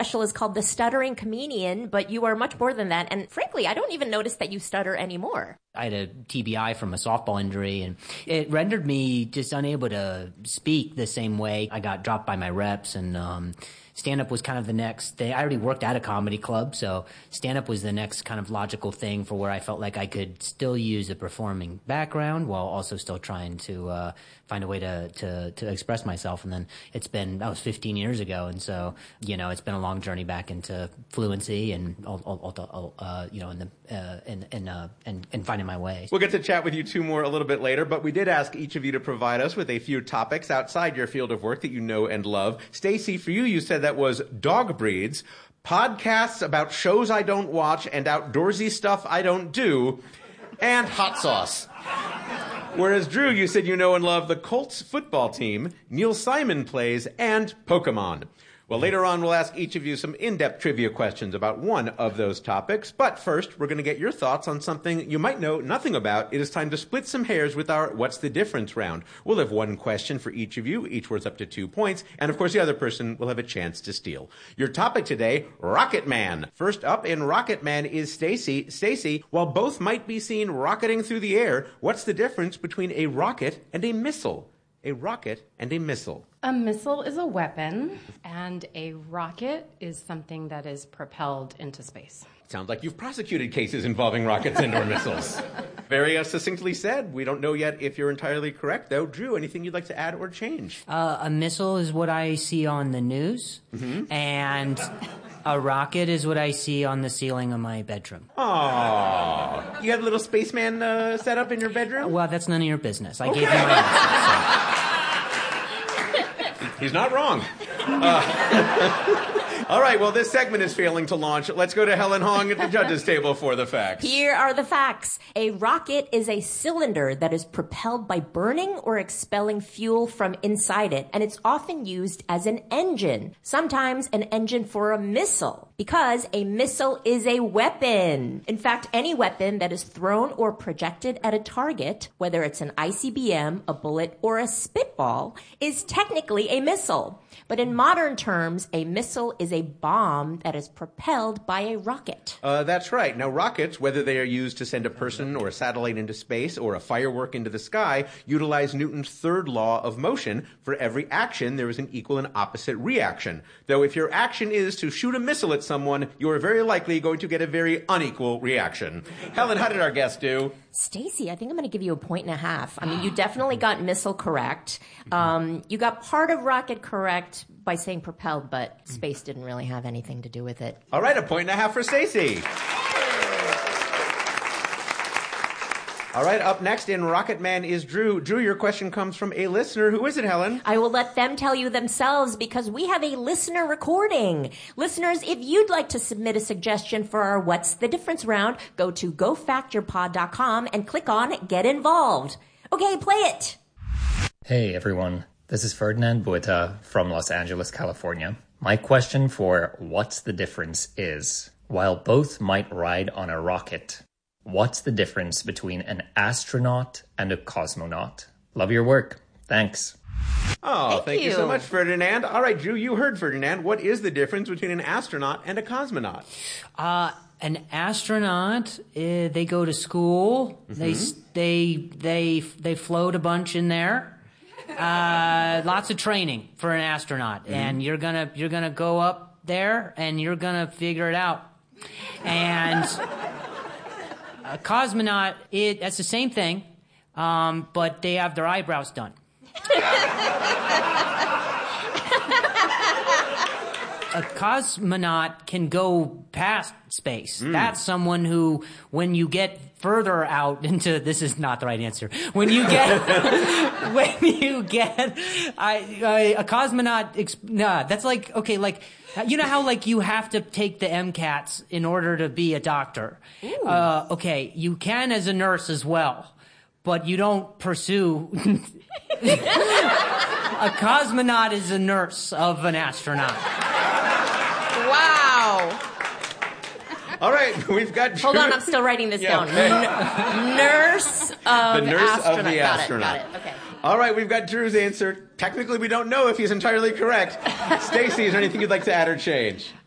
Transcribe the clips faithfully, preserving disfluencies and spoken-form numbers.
special is called The Stuttering Comedian, but you are much more than that. And frankly, I don't even notice that you stutter anymore. I had a T B I from a softball injury, and it rendered me just unable to speak the same way. I got dropped by my reps, and um, stand-up was kind of the next thing. I already worked at a comedy club, so stand-up was the next kind of logical thing for where I felt like I could still use a performing background while also still trying to uh, find a way to, to, to express myself. And then it's been, that was fifteen years ago, and so, you know, it's been a long journey back into fluency and, all, all, all, uh, you know, in the, uh, in, in, uh, and, and finding my way. We'll get to chat with you two more a little bit later, but we did ask each of you to provide us with a few topics outside your field of work that you know and love. Stacey, for you, you said that was dog breeds, podcasts about shows I don't watch and outdoorsy stuff I don't do, and hot sauce. Whereas Drew, you said you know and love the Colts football team, Neil Simon plays, and Pokemon. Well, later on, we'll ask each of you some in-depth trivia questions about one of those topics. But first, we're going to get your thoughts on something you might know nothing about. It is time to split some hairs with our What's the Difference round. We'll have one question for each of you, each worth up to two points. And, of course, the other person will have a chance to steal. Your topic today, Rocket Man. First up in Rocket Man is Stacey. Stacey, while both might be seen rocketing through the air, what's the difference between a rocket and a missile? A rocket and a missile. A missile is a weapon, and a rocket is something that is propelled into space. Sounds like you've prosecuted cases involving rockets and or missiles. Very uh, succinctly said. We don't know yet if you're entirely correct, though. Drew, anything you'd like to add or change? Uh, a missile is what I see on the news, mm-hmm. and a rocket is what I see on the ceiling of my bedroom. Aww. You have a little spaceman uh, set up in your bedroom? Well, that's none of your business. I okay. gave you my answer, so. He's not wrong. Uh, all right, well, this segment is failing to launch. Let's go to Helen Hong at the judges' table for the facts. Here are the facts. A rocket is a cylinder that is propelled by burning or expelling fuel from inside it, and it's often used as an engine, sometimes an engine for a missile, because a missile is a weapon. In fact, any weapon that is thrown or projected at a target, whether it's an I C B M, a bullet, or a spitball, is technically a missile. But in modern terms, a missile is a bomb that is propelled by a rocket. Uh, that's right. Now, rockets, whether they are used to send a person or a satellite into space or a firework into the sky, utilize Newton's third law of motion. For every action, there is an equal and opposite reaction. Though if your action is to shoot a missile at someone, you are very likely going to get a very unequal reaction. Helen, how did our guest do? Stacey, I think I'm going to give you a point and a half. I mean, you definitely got missile correct. Um, you got part of rocket correct by saying propelled, but space didn't really have anything to do with it. All right, a point and a half for Stacey. All right, up next in Rocket Man is Drew. Drew, your question comes from a listener. Who is it, Helen? I will let them tell you themselves because we have a listener recording. Listeners, if you'd like to submit a suggestion for our What's the Difference round, go to go fact your pod dot com and click on Get Involved. Okay, play it. Hey, everyone. This is Ferdinand Bueta from Los Angeles, California. My question for What's the Difference is, while both might ride on a rocket, what's the difference between an astronaut and a cosmonaut? Love your work. Thanks. Oh, thank, thank you. you so much, Ferdinand. All right, Drew, you heard Ferdinand. What is the difference between an astronaut and a cosmonaut? Uh, an astronaut, uh, they go to school. Mm-hmm. They they they they float a bunch in there. Uh, lots of training for an astronaut, mm-hmm. and you're gonna you're gonna go up there and you're gonna figure it out. And a cosmonaut, it that's the same thing, um, but they have their eyebrows done. A cosmonaut can go past space. Mm. That's someone who, when you get further out into, this is not the right answer. When you get, when you get, I, I, a cosmonaut, nah, that's like, okay, like, you know how like you have to take the MCATs in order to be a doctor? Uh, okay, you can as a nurse as well, but you don't pursue. A cosmonaut is a nurse of an astronaut. Wow. All right, we've got... Drew. Hold on, I'm still writing this yeah, down. Okay. N- nurse of the nurse astronaut. of the got astronaut. It, got it. Okay. All right, we've got Drew's answer. Technically, we don't know if he's entirely correct. Stacey, is there anything you'd like to add or change?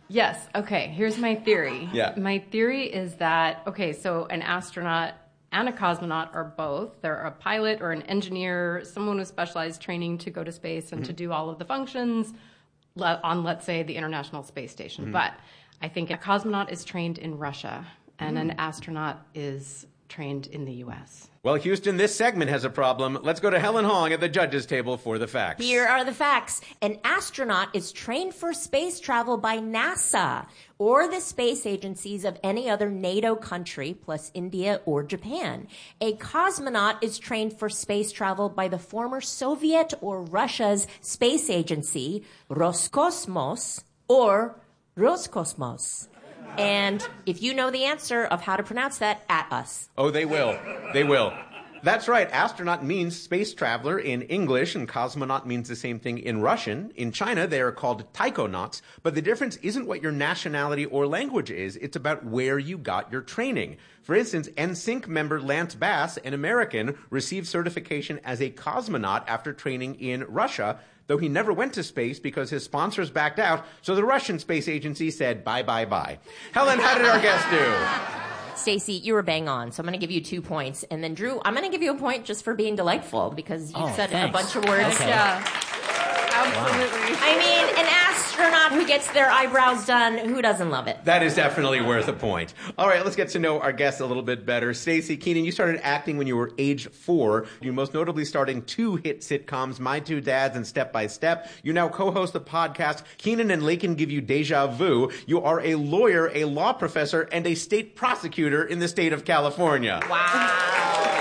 Yes. Okay. Here's my theory. Yeah. My theory is that, okay, so an astronaut and a cosmonaut are both. They're a pilot or an engineer, someone with specialized training to go to space and mm-hmm. to do all of the functions on, let's say, the International Space Station. Mm-hmm. But I think a cosmonaut is trained in Russia and mm-hmm. an astronaut is trained in the U S. Well, Houston, this segment has a problem. Let's go to Helen Hong at the judges' table for the facts. Here are the facts. An astronaut is trained for space travel by NASA or the space agencies of any other NATO country, plus India or Japan. A cosmonaut is trained for space travel by the former Soviet or Russia's space agency, Roscosmos or Roscosmos. And if you know the answer of how to pronounce that, at us. Oh, they will. They will. That's right. Astronaut means space traveler in English, and cosmonaut means the same thing in Russian. In China, they are called taikonauts, but the difference isn't what your nationality or language is. It's about where you got your training. For instance, N Sync member Lance Bass, an American, received certification as a cosmonaut after training in Russia, though he never went to space because his sponsors backed out, so the Russian space agency said bye, bye, bye. Helen, how did our guest do? Stacey, you were bang on, so I'm going to give you two points. And then, Drew, I'm going to give you a point just for being delightful because you oh, said thanks. a bunch of words. Okay. Yeah. Absolutely. Wow. I mean, an astronaut who gets their eyebrows done, who doesn't love it? That is definitely worth a point. All right, let's get to know our guests a little bit better. Stacey Keenan, you started acting when you were age four. You most notably starred in two hit sitcoms, My Two Dads and Step by Step. You now co-host the podcast Keenan and Lakin Give You Deja Vu. You are a lawyer, a law professor, and a state prosecutor in the state of California. Wow.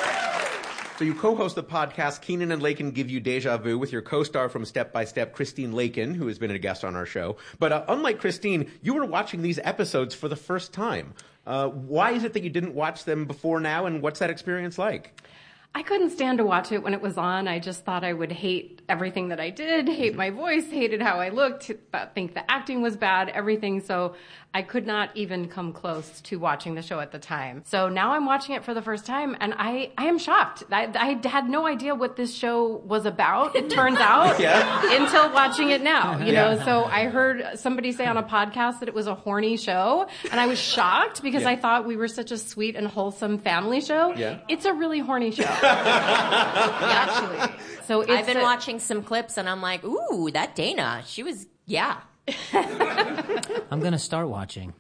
So you co-host the podcast Keenan and Lakin Give You Deja Vu with your co-star from Step by Step, Christine Lakin, who has been a guest on our show. But uh, unlike Christine, you were watching these episodes for the first time. Uh, why is it that you didn't watch them before now, and what's that experience like? I couldn't stand to watch it when it was on. I just thought I would hate everything that I did, hate my voice, hated how I looked, think the acting was bad, everything. So I could not even come close to watching the show at the time. So now I'm watching it for the first time, and I, I am shocked. I, I had no idea what this show was about, it turns out, yeah. until watching it now. You yeah. know, so I heard somebody say on a podcast that it was a horny show, and I was shocked because yeah. I thought we were such a sweet and wholesome family show. Yeah. It's a really horny show. Actually. So it's I've been a, watching some clips, and I'm like, ooh, that Dana, she was, yeah. I'm going to start watching.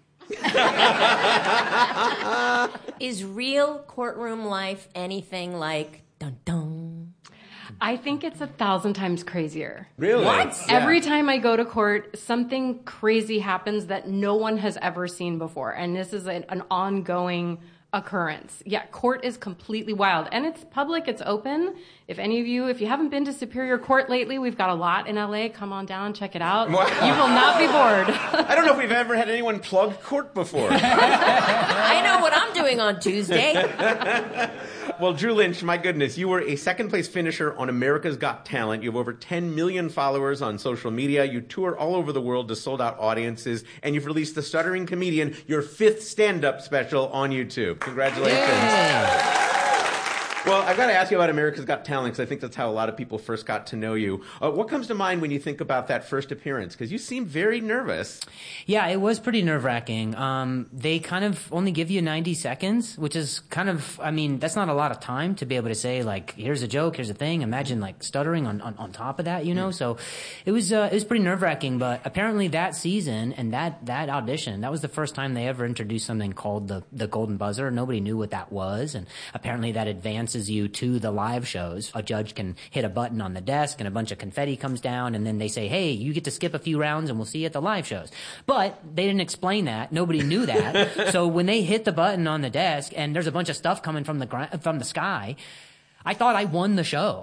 Is real courtroom life anything like dun dun? I think it's a thousand times crazier. Really? What? Yeah. Every time I go to court, something crazy happens that no one has ever seen before. And this is an, an ongoing occurrence. Yeah, court is completely wild. And it's public, it's open. If any of you, if you haven't been to Superior Court lately, we've got a lot in L A. Come on down, check it out. Wow. You will not be bored. I don't know if we've ever had anyone plug court before. I know what I'm doing on Tuesday. Well, Drew Lynch, my goodness, you were a second-place finisher on America's Got Talent. You have over ten million followers on social media. You tour all over the world to sold-out audiences, and you've released The Stuttering Comedian, your fifth stand-up special on YouTube. Congratulations. Yay. Well, I've got to ask you about America's Got Talent, because I think that's how a lot of people first got to know you. Uh, what comes to mind when you think about that first appearance? Because you seem very nervous. Yeah, it was pretty nerve-wracking. Um, they kind of only give you ninety seconds, which is kind of, I mean, that's not a lot of time to be able to say, like, here's a joke, here's a thing. Imagine, like, stuttering on, on, on top of that, you know? Mm. So it was uh, it was pretty nerve-wracking, but apparently that season and that, that audition, that was the first time they ever introduced something called the, the Golden Buzzer. Nobody knew what that was, and apparently that advances you to the live shows. A judge can hit a button on the desk and a bunch of confetti comes down, and then they say, hey, you get to skip a few rounds and we'll see you at the live shows. But they didn't explain that. Nobody knew that. So when they hit the button on the desk and there's a bunch of stuff coming from the gr- from the sky, I thought I won the show.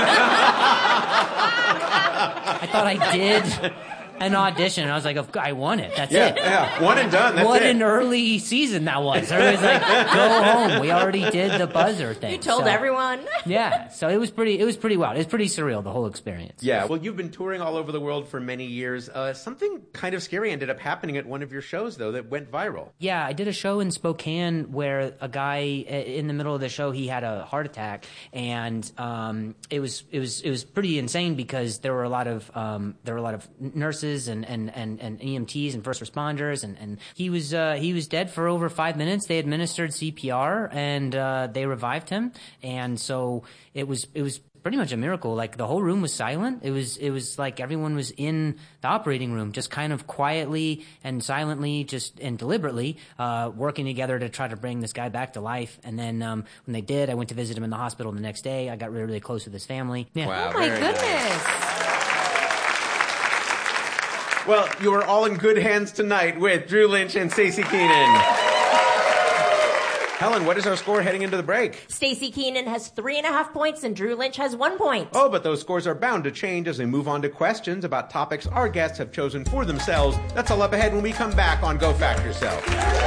I thought I did an audition, and I was like, I won it. That's yeah, it. Yeah, one and done. That's what it. An early season that was. Everybody's like, go home. We already did the buzzer thing. You told so, everyone. Yeah, so it was pretty. It was pretty wild. It was pretty surreal, the whole experience. Yeah. Well, you've been touring all over the world for many years. Uh, something kind of scary ended up happening at one of your shows, though, that went viral. Yeah, I did a show in Spokane where a guy in the middle of the show, he had a heart attack, and um, it was it was it was pretty insane because there were a lot of um, there were a lot of nurses nurses and, and, and, and E M Ts and first responders, and, and he was uh, he was dead for over five minutes. They administered C P R and uh, they revived him, and so it was it was pretty much a miracle. Like, the whole room was silent. It was it was like everyone was in the operating room, just kind of quietly and silently, just and deliberately uh, working together to try to bring this guy back to life. And then um, when they did, I went to visit him in the hospital the next day. I got really, really close with his family. Yeah. Wow, Oh my very goodness. nice. Well, you are all in good hands tonight with Drew Lynch and Stacey Keenan. Helen, what is our score heading into the break? Stacey Keenan has three and a half points and Drew Lynch has one point. Oh, but those scores are bound to change as we move on to questions about topics our guests have chosen for themselves. That's all up ahead when we come back on Go Fact Yourself.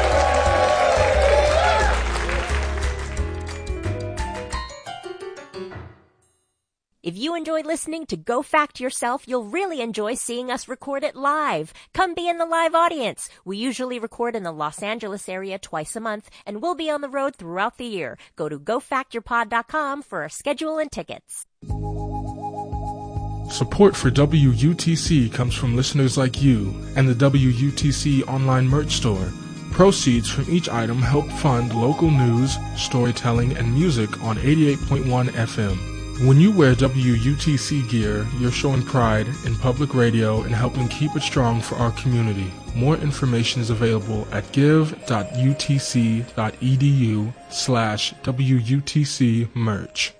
If you enjoy listening to Go Fact Yourself, you'll really enjoy seeing us record it live. Come be in the live audience. We usually record in the Los Angeles area twice a month, and we'll be on the road throughout the year. Go to go fact your pod dot com for our schedule and tickets. Support for W U T C comes from listeners like you and the W U T C online merch store. Proceeds from each item help fund local news, storytelling, and music on eighty-eight point one F M. When you wear W U T C gear, you're showing pride in public radio and helping keep it strong for our community. More information is available at give.utc.edu slash WUTC merch.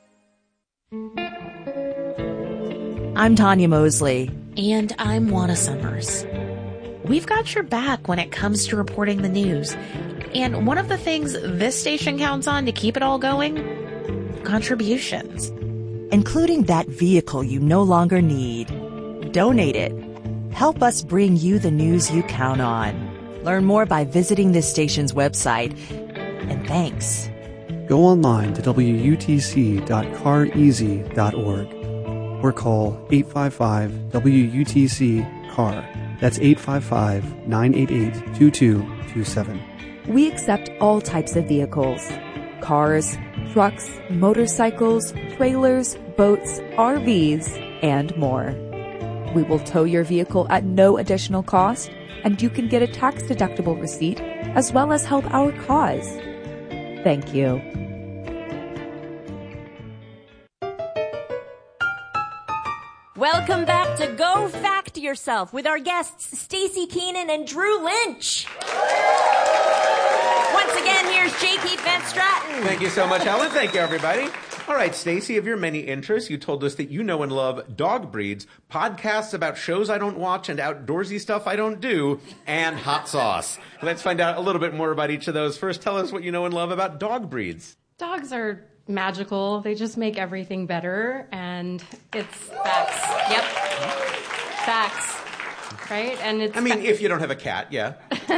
I'm Tanya Mosley. And I'm Juana Summers. We've got your back when it comes to reporting the news. And one of the things this station counts on to keep it all going? Contributions. Including that vehicle you no longer need. Donate it. Help us bring you the news you count on. Learn more by visiting this station's website. And thanks. Go online to W U T C dot car easy dot org or call eight five five W U T C C A R. That's eight five five, nine eight eight, two two two seven. We accept all types of vehicles. Cars, trucks, motorcycles, trailers, boats, R Vs, and more. We will tow your vehicle at no additional cost, and you can get a tax-deductible receipt as well as help our cause. Thank you. Welcome back to Go Fact Yourself with our guests Stacey Keenan and Drew Lynch. Once again, here's J. Keith Van Straten. Thank you so much, Helen. Thank you, everybody. All right, Stacey, of your many interests, you told us that you know and love dog breeds, podcasts about shows I don't watch and outdoorsy stuff I don't do, and hot sauce. Let's find out a little bit more about each of those. First, tell us what you know and love about dog breeds. Dogs are magical. They just make everything better, and it's facts. Yep. Facts. Right? And it's I mean, fa- if you don't have a cat, yeah.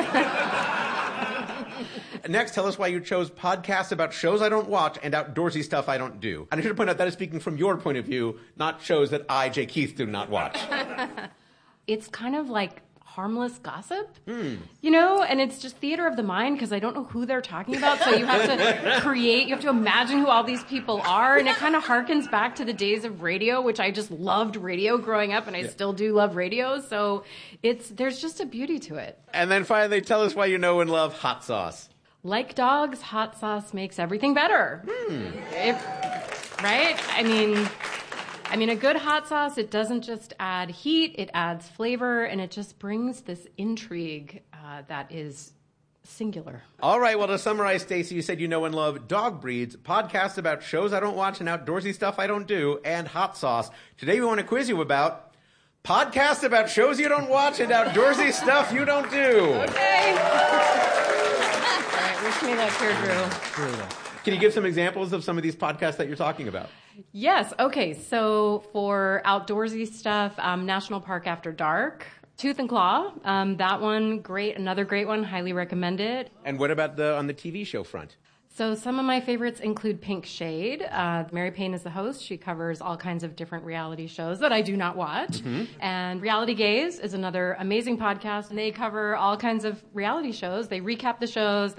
Next, tell us why you chose podcasts about shows I don't watch and outdoorsy stuff I don't do. And I should point out that is speaking from your point of view, not shows that I, Jay Keith, do not watch. It's kind of like harmless gossip, Hmm. you know, and it's just theater of the mind because I don't know who they're talking about. So you have to create, you have to imagine who all these people are. And it kind of harkens back to the days of radio, which I just loved radio growing up, and I yeah. still do love radio. So it's, there's just a beauty to it. And then finally, tell us why you know and love hot sauce. Like dogs, hot sauce makes everything better. Hmm. If, right? I mean, I mean, a good hot sauce, it doesn't just add heat, it adds flavor, and it just brings this intrigue uh, that is singular. All right, well, to summarize, Stacey, you said you know and love dog breeds, podcasts about shows I don't watch and outdoorsy stuff I don't do, and hot sauce. Today we want to quiz you about podcasts about shows you don't watch and outdoorsy stuff you don't do. Okay. All right, wish me luck here, Drew. Can you give some examples of some of these podcasts that you're talking about? Yes. Okay. So for outdoorsy stuff, um, National Park After Dark, Tooth and Claw, um, that one, great. Another great one. Highly recommend it. And what about the on the T V show front? So some of my favorites include Pink Shade. Uh, Mary Payne is the host. She covers all kinds of different reality shows that I do not watch. Mm-hmm. And Reality Gaze is another amazing podcast. And they cover all kinds of reality shows. They recap the shows. They have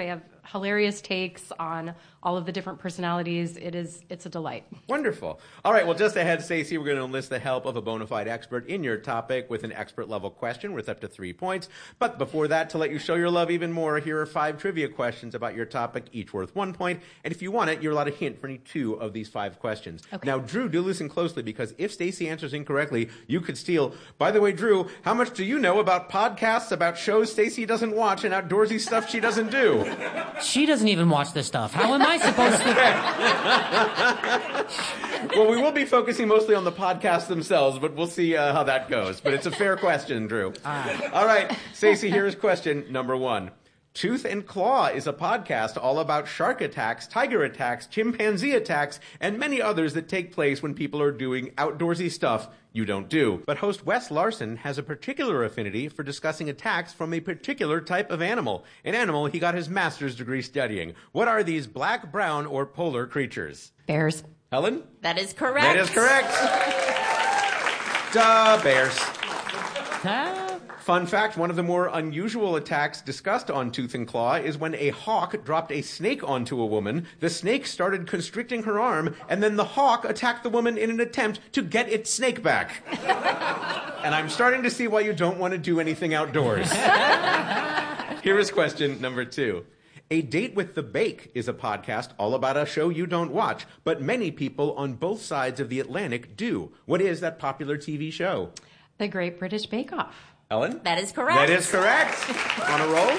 hilarious takes on all of the different personalities. It is, it's a delight. Wonderful. All right, well, just ahead, Stacey, we're going to enlist the help of a bona fide expert in your topic with an expert-level question worth up to three points. But before that, to let you show your love even more, here are five trivia questions about your topic, each worth one point. And if you want it, you're allowed a hint for any two of these five questions. Okay. Now, Drew, do listen closely, because if Stacey answers incorrectly, you could steal. By the way, Drew, how much do you know about podcasts, about shows Stacey doesn't watch, and outdoorsy stuff she doesn't do? She doesn't even watch this stuff. How am I supposed to? Well, we will be focusing mostly on the podcasts themselves, but we'll see uh, how that goes. But it's a fair question, Drew. All right. All right, Stacey, here's question number one. Tooth and Claw is a podcast all about shark attacks, tiger attacks, chimpanzee attacks, and many others that take place when people are doing outdoorsy stuff you don't do. But host Wes Larson has a particular affinity for discussing attacks from a particular type of animal, an animal he got his master's degree studying. What are these black, brown, or polar creatures? Bears. Helen? That is correct. That is correct. Duh, bears. Huh? Fun fact, one of the more unusual attacks discussed on Tooth and Claw is when a hawk dropped a snake onto a woman, the snake started constricting her arm, and then the hawk attacked the woman in an attempt to get its snake back. And I'm starting to see why you don't want to do anything outdoors. Here is question number two. A Date with the Bake is a podcast all about a show you don't watch, but many people on both sides of the Atlantic do. What is that popular T V show? The Great British Bake Off. Ellen? That is correct. That is correct. On a roll.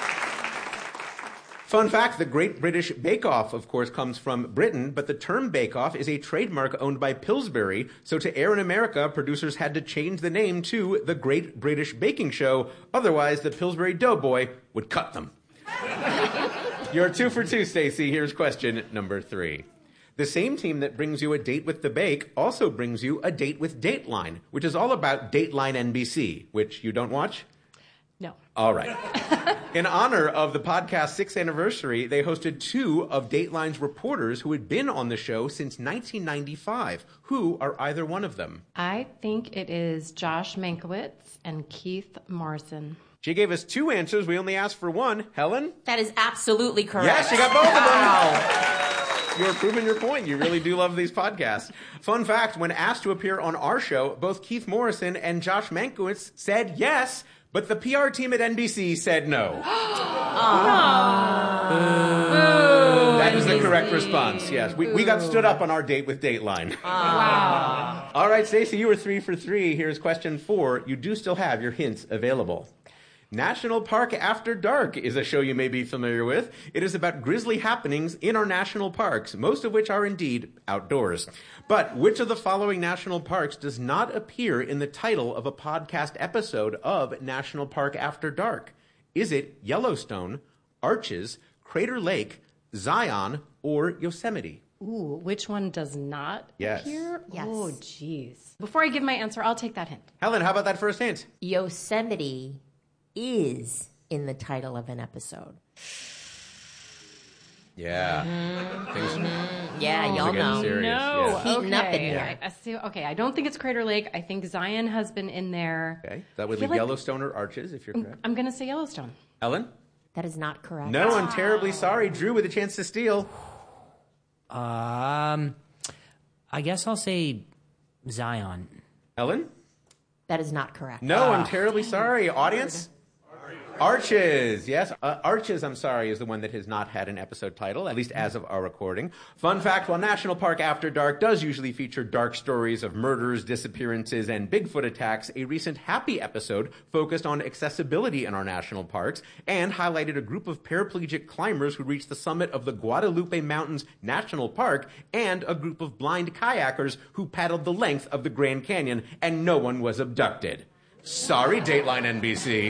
Fun fact, the Great British Bake Off, of course, comes from Britain, but the term Bake Off is a trademark owned by Pillsbury, so to air in America, producers had to change the name to The Great British Baking Show, otherwise the Pillsbury Doughboy would cut them. You're two for two, Stacey. Here's question number three. The same team that brings you A Date with the Bake also brings you A Date with Dateline, which is all about Dateline N B C, which you don't watch? No. All right. In honor of the podcast's sixth anniversary, they hosted two of Dateline's reporters who had been on the show since nineteen ninety-five. Who are either one of them? I think it is Josh Mankiewicz and Keith Morrison. She gave us two answers. We only asked for one. Helen? That is absolutely correct. Yes, you got both of them. Wow. You're proving your point. You really do love these podcasts. Fun fact, when asked to appear on our show, both Keith Morrison and Josh Mankiewicz said yes, but the P R team at N B C said no. That is the correct response, yes. We, we got stood up on our date with Dateline. Wow. All right, Stacey, you were three for three. Here's question four. You do still have your hints available. National Park After Dark is a show you may be familiar with. It is about grisly happenings in our national parks, most of which are indeed outdoors. But which of the following national parks does not appear in the title of a podcast episode of National Park After Dark? Is it Yellowstone, Arches, Crater Lake, Zion, or Yosemite? Ooh, which one does not Yes. appear? Yes. Oh, geez. Before I give my answer, I'll take that hint. Helen, how about that first hint? Yosemite is in the title of an episode. Yeah. Mm-hmm. Things, Mm-hmm. Yeah, things y'all are getting know. serious. No. Yeah. Heating up in Okay. here. I, I see, okay, I don't think it's Crater Lake. I think Zion has been in there. Okay, that would I be feel like- Yellowstone or Arches, if you're correct. I'm going to say Yellowstone. Ellen? That is not correct. No, I'm terribly sorry. Drew with a chance to steal. Um, I guess I'll say Zion. Ellen? That is not correct. No, I'm terribly sorry. Audience? Arches, yes. Uh, Arches, I'm sorry, is the one that has not had an episode title, at least as of our recording. Fun fact, while National Park After Dark does usually feature dark stories of murders, disappearances, and Bigfoot attacks, a recent Happy episode focused on accessibility in our national parks and highlighted a group of paraplegic climbers who reached the summit of the Guadalupe Mountains National Park and a group of blind kayakers who paddled the length of the Grand Canyon, and no one was abducted. Sorry, Dateline N B C.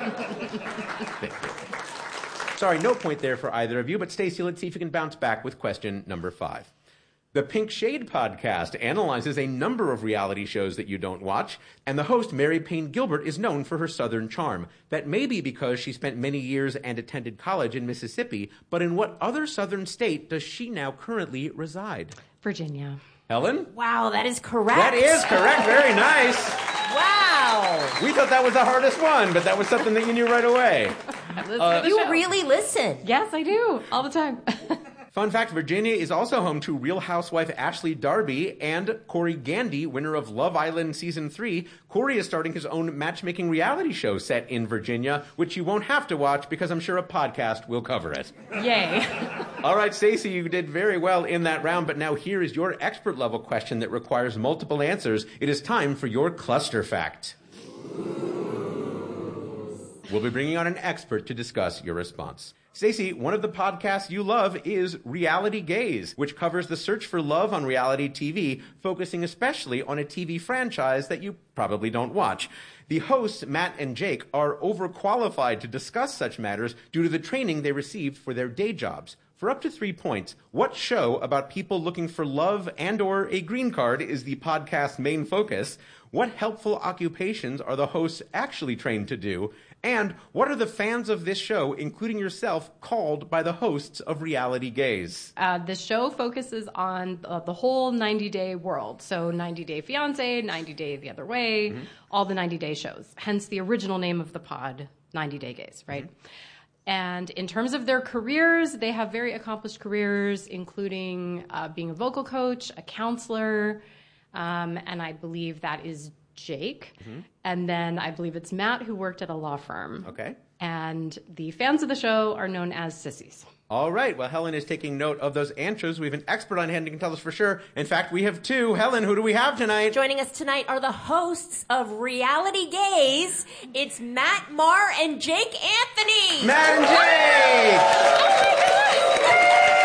Sorry, no point there for either of you, but Stacey, let's see if you can bounce back with question number five. The Pink Shade podcast analyzes a number of reality shows that you don't watch, and the host, Mary Payne Gilbert, is known for her Southern charm. That may be because she spent many years and attended college in Mississippi, but in what other Southern state does she now currently reside? Virginia. Helen? Wow, that is correct. That is correct. Very nice. Wow. We thought that was the hardest one, but that was something that you knew right away. Uh, you really listen. Yes, I do. All the time. Fun fact, Virginia is also home to Real Housewife Ashley Darby and Corey Gandy, winner of Love Island Season three. Corey is starting his own matchmaking reality show set in Virginia, which you won't have to watch because I'm sure a podcast will cover it. Yay. All right, Stacey, you did very well in that round, but now here is your expert level question that requires multiple answers. It is time for your cluster fact. We'll be bringing on an expert to discuss your response. Stacey, one of the podcasts you love is Reality Gaze, which covers the search for love on reality T V, focusing especially on a T V franchise that you probably don't watch. The hosts, Matt and Jake, are overqualified to discuss such matters due to the training they received for their day jobs. For up to three points, what show about people looking for love and or a green card is the podcast's main focus? What helpful occupations are the hosts actually trained to do? And what are the fans of this show, including yourself, called by the hosts of Reality Gaze? Uh, the show focuses on uh, the whole ninety-day world. So ninety day fiancé, ninety day the other way, mm-hmm. all the ninety day shows. Hence the original name of the pod, ninety day Gaze, right? Mm-hmm. And in terms of their careers, they have very accomplished careers, including uh, being a vocal coach, a counselor, um, and I believe that is Jake. Mm-hmm. And then I believe it's Matt who worked at a law firm. Okay. And the fans of the show are known as sissies. All right. Well, Helen is taking note of those answers. We have an expert on hand who can tell us for sure. In fact, we have two. Helen, who do we have tonight? Joining us tonight are the hosts of Reality Gaze. It's Matt Marr and Jake Anthony. Matt and Jake! Oh, my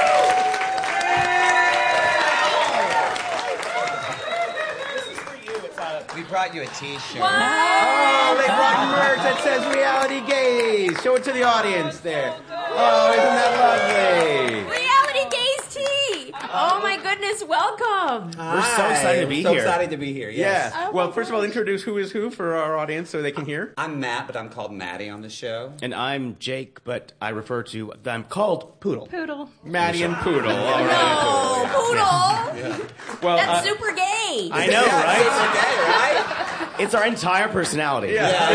God! We brought you a t-shirt. What? Oh, they brought merch that says Reality Gaze. Show it to the audience there. Oh, isn't that lovely? Reality Gaze tea. Oh, my goodness. Welcome. Hi. We're so excited to be so here. So excited to be here, yes. Yeah. Oh, well, first of all, introduce who is who for our audience so they can hear. I'm Matt, but I'm called Maddie on the show. And I'm Jake, but I refer to, I'm called Poodle. Poodle. Maddie and Poodle. All right. Oh, Poodle. Yeah. Well, That's uh, super gay. I know, yeah, right? Super gay, right? It's our entire personality. Yeah. Yeah,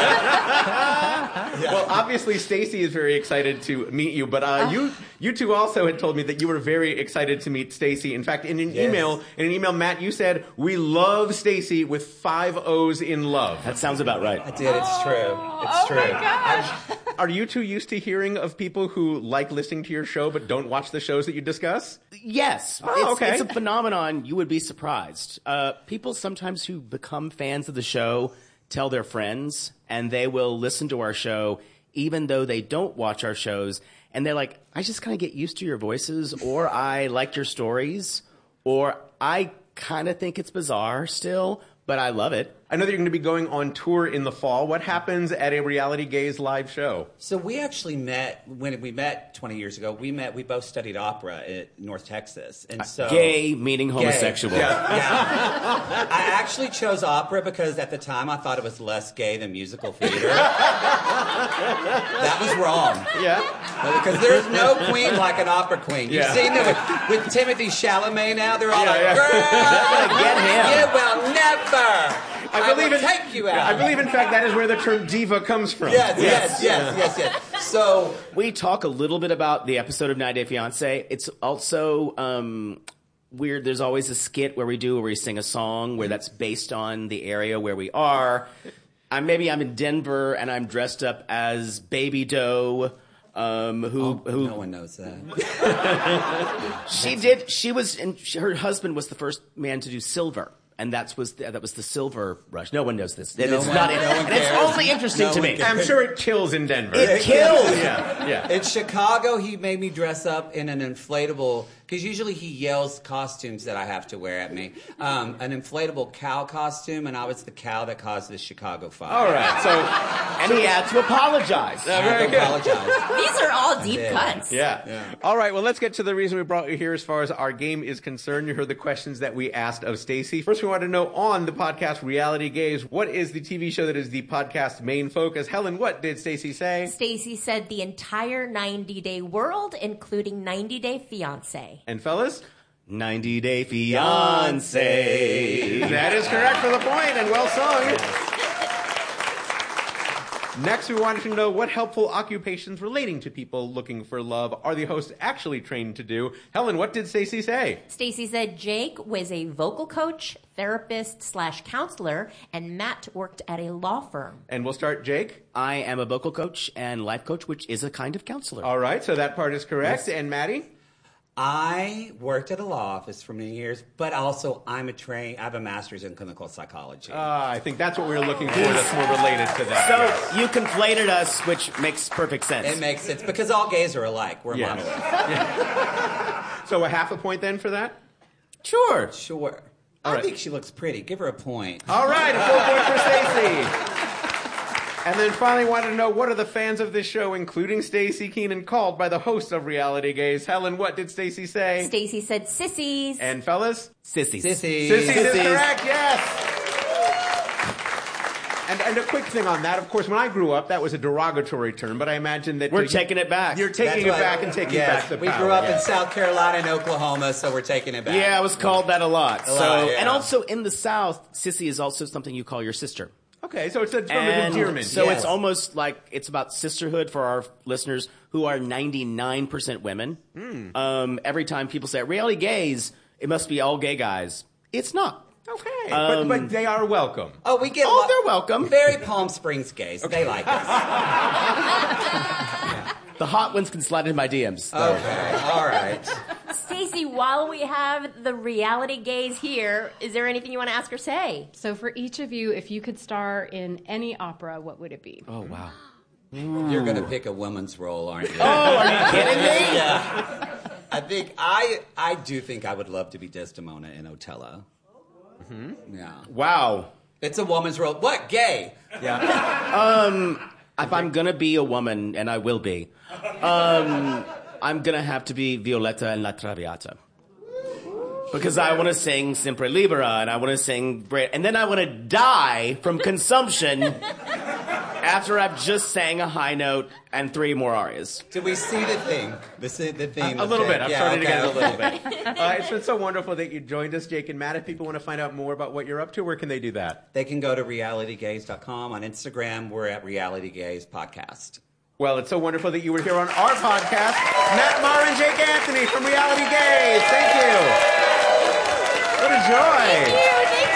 yeah. Yeah. Well, obviously, Stacey is very excited to meet you, but uh, you you two also had told me that you were very excited to meet Stacey. In fact, in an Yes. email, in an email, Matt, you said, we love Stacey with five O's in love. That sounds about right. I did. It's true. It's Oh, true. my gosh. Are you two used to hearing of people who like listening to your show but don't watch the shows that you discuss? Yes. Oh, it's, okay. it's a phenomenon. You would be surprised. Uh, people sometimes who become fans of the show tell their friends, and they will listen to our show even though they don't watch our shows. And they're like, I just kind of get used to your voices, or I like your stories, or I kind of think it's bizarre still, but I love it. I know that you're going to be going on tour in the fall. What happens at a Reality Gaze live show? So we actually met, when we met twenty years ago, we met, we both studied opera at North Texas. And so Gay meaning homosexual. Gay. Yeah, yeah. I actually chose opera because at the time I thought it was less gay than musical theater. That was wrong. Yeah. Because there's no queen like an opera queen. You've Yeah. seen it with, with Timothy Chalamet now. They're all Yeah, like, yeah. girl, Get him. you will never. I believe will in, take you out. I believe, in fact, that is where the term diva comes from. Yes, yes, yes, yes, yes. So We talk a little bit about the episode of ninety Day Fiancé. It's also um, weird. There's always a skit where we do where we sing a song where that's based on the area where we are. I maybe I'm in Denver and I'm dressed up as Baby Doe. Um, who? oh, who? no one knows that. She did. She was. And she, her husband was the first man to do Silver. And that was the, that was the Silver Rush. No one knows this. And No it's one- not. no one and it's cares. only interesting No to one me. cares. I'm sure it kills in Denver. It kills. Yeah, yeah. In Chicago, he made me dress up in an inflatable, because usually he yells costumes that I have to wear at me. Um, an inflatable cow costume, and I was the cow that caused the Chicago fire. All right, so And he had to apologize. I have to apologize. These are all deep Yeah. cuts. Yeah. Yeah. All right, well, let's get to the reason we brought you here as far as our game is concerned. You heard the questions that we asked of Stacey. First, we want to know on the podcast Reality Gaze, what is the T V show that is the podcast's main focus? Helen, what did Stacey say? Stacey said the entire ninety day world, including ninety day fiancé. And fellas? ninety Day Fiancé. That is correct for the point, and well sung. Next, we wanted to know what helpful occupations relating to people looking for love are the hosts actually trained to do. Helen, what did Stacey say? Stacey said Jake was a vocal coach, therapist slash counselor, and Matt worked at a law firm. And we'll start, Jake. I am a vocal coach and life coach, which is a kind of counselor. All right, so that part is correct. Yes. And Maddie? I worked at a law office for many years, but also I'm a train. I have a master's in clinical psychology. Uh, I think that's what we were looking for that's more related to that. So you conflated us, which makes perfect sense. It makes sense, because all gays are alike. We're Yes. monolith. Yeah. So a half a point then for that? Sure. Sure. All I right. think she looks pretty. Give her a point. All right, a full point for Stacey. And then finally wanted to know, what are the fans of this show, including Stacey Keenan, called by the host of Reality Gaze? Helen, what did Stacey say? Stacey said sissies. And fellas? Sissies. Sissies. Sissies, Sissies. is correct, yes. And, and a quick thing on that, of course, when I grew up, that was a derogatory term, but I imagine that... We're you, taking it back. You're taking That's it what- back and taking yes, back the we power. grew up in Yeah. South Carolina and Oklahoma, so we're taking it back. Yeah, I was called that a lot. A so, lot, yeah. And also in the South, sissy is also something you call your sister. Okay, so it's a term of And endearment. so Yes. it's almost like it's about sisterhood for our listeners who are ninety-nine percent women. Mm. Um, every time people say reality gays, it must be all gay guys. It's not. Okay, Um, but, but they are welcome. Oh, we get. Oh, lo- they're welcome. Very Palm Springs gays. They like us. The hot ones can slide into my D Ms. though. Okay. All right. Stacey, while we have the reality gaze here, is there anything you want to ask or say? So for each of you, if you could star in any opera, what would it be? Oh, wow. You're going to pick a woman's role, aren't you? Oh, are you kidding me? Yeah. I think I I do think I would love to be Desdemona in Othello. Mm-hmm. Yeah. Wow. It's a woman's role. What? Gay? Um, if I'm gonna be a woman, and I will be, um, I'm gonna have to be Violetta in La Traviata. Because I want to sing Sempre Libera, and I want to sing, Bra- and then I want to die from consumption after I've just sang a high note and three more arias. Did we see the thing? The, si- the theme? A of little Jake? bit. I'm Yeah, starting okay, to get it a little okay. bit. Uh, it's been so wonderful that you joined us, Jake and Matt. If people want to find out more about what you're up to, where can they do that? They can go to reality gaze dot com. On Instagram, we're at Reality Gaze Podcast. Well, it's so wonderful that you were here on our podcast. Matt Maher and Jake Anthony from Reality Gaze. Thank you. What a joy. Thank you, thank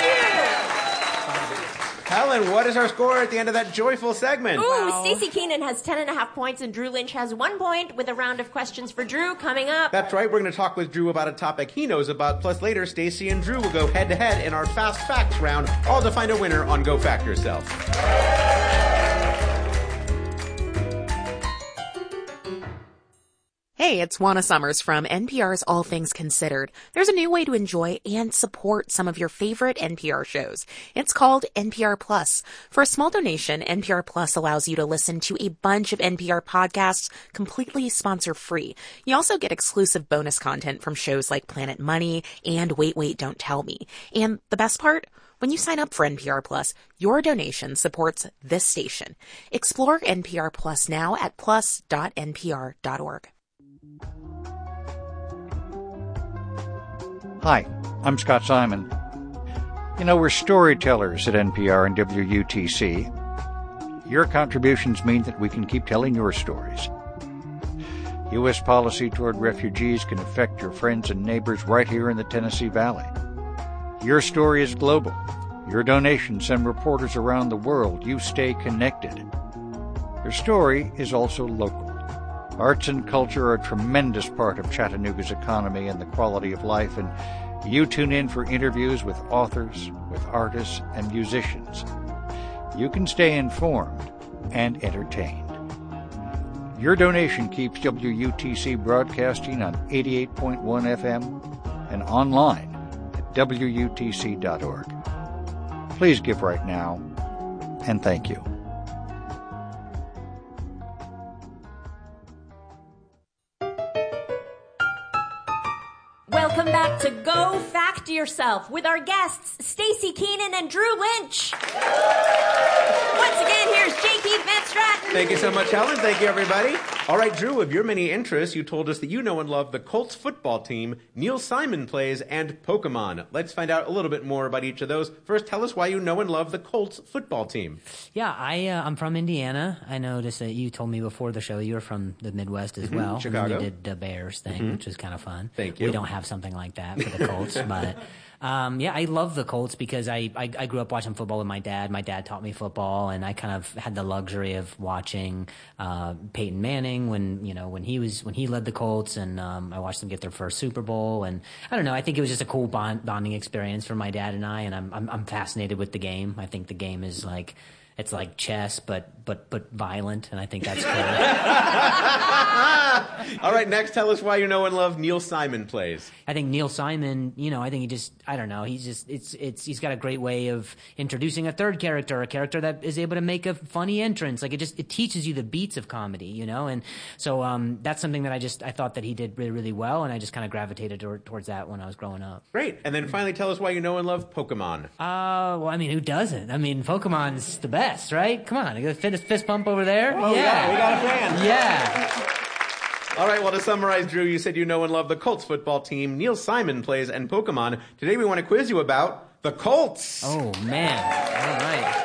Helen, what is our score at the end of that joyful segment? you. Ooh, Stacey Keenan has ten and a half points, and Drew Lynch has one point with a round of questions for Drew coming up. That's right. We're going to talk with Drew about a topic he knows about. Plus, later, Stacey and Drew will go head to head in our Fast Facts round, all to find a winner on Go Fact Yourself. Hey, it's Juana Summers from N P R's All Things Considered. There's a new way to enjoy and support some of your favorite N P R shows. It's called N P R Plus. For a small donation, N P R Plus allows you to listen to a bunch of N P R podcasts completely sponsor-free. You also get exclusive bonus content from shows like Planet Money and Wait, Wait, Don't Tell Me. And the best part? When you sign up for N P R Plus, your donation supports this station. Explore N P R Plus now at plus dot n p r dot org. Hi, I'm Scott Simon. You know, we're storytellers at N P R and W U T C. Your contributions mean that we can keep telling your stories. U S policy toward refugees can affect your friends and neighbors right here in the Tennessee Valley. Your story is global. Your donations send reporters around the world. You stay connected. Your story is also local. Arts and culture are a tremendous part of Chattanooga's economy and the quality of life, and you tune in for interviews with authors, with artists, and musicians. You can stay informed and entertained. Your donation keeps W U T C broadcasting on eighty-eight point one F M and online at W U T C dot org. Please give right now, and thank you. Welcome back to Go Fact Yourself with our guests, Stacey Keenan and Drew Lynch. Once again, here's J P Van Stratten. Thank you so much, Helen. Thank you, everybody. All right, Drew, of your many interests, you told us that you know and love the Colts football team, Neil Simon Plays, and Pokemon. Let's find out a little bit more about each of those. First, tell us why you know and love the Colts football team. Yeah, I, uh, I'm from Indiana. I noticed that you told me before the show you were from the Midwest as Mm-hmm. well. Chicago. And you did the Bears thing, Mhm. which was kind of fun. Thank you. We don't have something like that for the Colts, but... Um, yeah, I love the Colts because I, I, I grew up watching football with my dad. My dad taught me football, and I kind of had the luxury of watching uh, Peyton Manning when you know when he was when he led the Colts, and um, I watched them get their first Super Bowl. And I don't know, I think it was just a cool bond, bonding experience for my dad and I. And I'm, I'm I'm fascinated with the game. I think the game is like. It's like chess, but but but violent, and I think that's cool. All right, next, tell us why you know and love Neil Simon Plays. I think Neil Simon, you know, I think he just, I don't know, he's just, it's, it's, he's got a great way of introducing a third character, a character that is able to make a funny entrance. Like it just, it teaches you the beats of comedy, you know, and so um, that's something that I just, I thought that he did really, really well, and I just kind of gravitated toward, towards that when I was growing up. Great, and then finally, tell us why you know and love Pokemon. Uh, well, I mean, who doesn't? I mean, Pokemon's the best, right? Come on, you got a fist, fist bump over there? Oh, yeah, we got a fan. Yeah. All right, well, to summarize, Drew, you said you know and love the Colts football team, Neil Simon Plays, and Pokemon. Today we want to quiz you about the Colts. Oh, man. All right.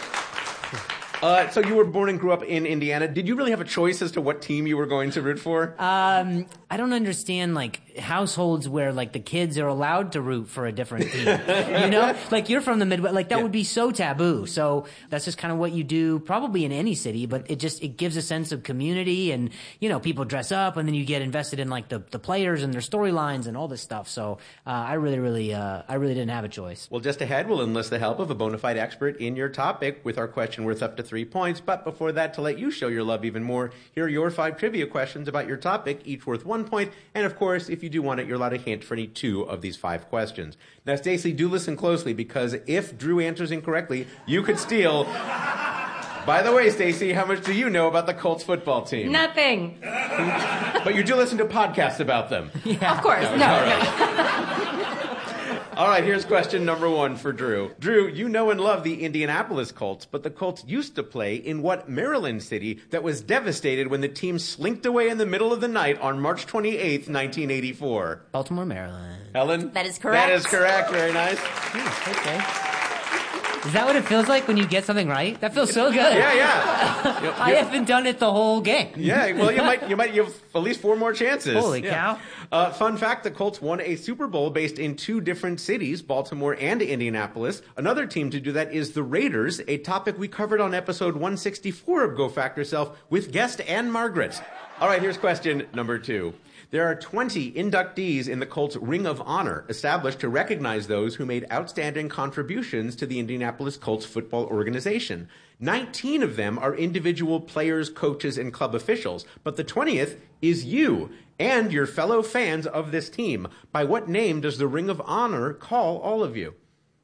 Uh, so you were born and grew up in Indiana. Did you really have a choice as to what team you were going to root for? Um, I don't understand, like, households where, like, the kids are allowed to root for a different team. You know? Like, you're from the Midwest. Like, that yeah. would be so taboo. So that's just kind of what you do, probably in any city, but it just, it gives a sense of community, and, you know, people dress up, and then you get invested in, like, the, the players and their storylines and all this stuff. So uh, I really, really, uh, I really didn't have a choice. Well, just ahead, we'll enlist the help of a bona fide expert in your topic with our question worth up to three points. But before that, to let you show your love even more, here are your five trivia questions about your topic, each worth one point. And of course, if you do want it, you're allowed a hint for any two of these five questions. Now, Stacey, do listen closely, because if Drew answers incorrectly, you could steal. By the way, Stacey, how much do you know about the Colts football team? Nothing. But you do listen to podcasts about them. Yeah. Of course. No. no. All right. All right, here's question number one for Drew. Drew, you know and love the Indianapolis Colts, but the Colts used to play in what Maryland city that was devastated when the team slinked away in the middle of the night on March twenty-eighth, nineteen eighty-four? Baltimore, Maryland. Helen? That is correct. That is correct. Very nice. Okay. Is that what it feels like when you get something right? That feels so good. Yeah, yeah. You, I haven't done it the whole game. Yeah, well, you might, you might, you have at least four more chances. Holy yeah. cow. Uh, fun fact, the Colts won a Super Bowl based in two different cities, Baltimore and Indianapolis. Another team to do that is the Raiders, a topic we covered on episode one sixty-four of Go Fact Yourself with guest Ann Margaret. All right, here's question number two. There are twenty inductees in the Colts Ring of Honor, established to recognize those who made outstanding contributions to the Indianapolis Colts football organization. nineteen of them are individual players, coaches, and club officials, but the twentieth is you and your fellow fans of this team. By what name does the Ring of Honor call all of you?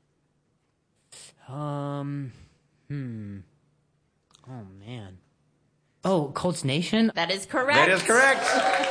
Um, hmm. Oh, man. Oh, Colts Nation? That is correct. That is correct.